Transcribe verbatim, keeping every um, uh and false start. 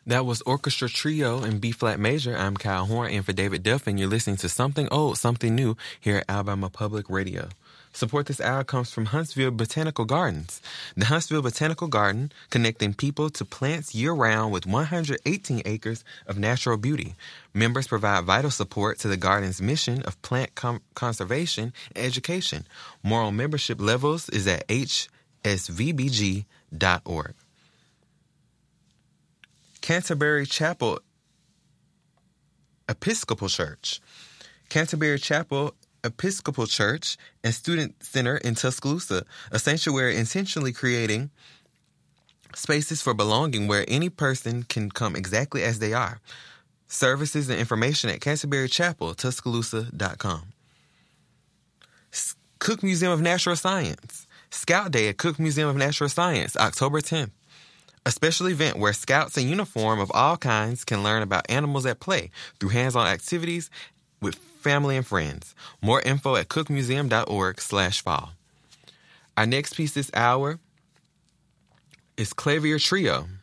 That was Orchestra Trio in B-flat major. I'm Kyle Horn, and for David Duff, and you're listening to Something Old, Something New here at Alabama Public Radio. Support this hour comes from Huntsville Botanical Gardens. The Huntsville Botanical Garden, connecting people to plants year-round with one hundred eighteen acres of natural beauty. Members provide vital support to the garden's mission of plant com- conservation and education. More on membership levels is at h s v b g dot org. Canterbury Chapel Episcopal Church. Canterbury Chapel Episcopal Church and Student Center in Tuscaloosa, a sanctuary intentionally creating spaces for belonging where any person can come exactly as they are. Services and information at canterbury chapel tuscaloosa dot com. Cook Museum of Natural Science. Scout Day at Cook Museum of Natural Science, October tenth. A special event where scouts in uniform of all kinds can learn about animals at play through hands-on activities with family and friends. More info at cookmuseum.org slash fall. Our next piece this hour is Clavier Trio.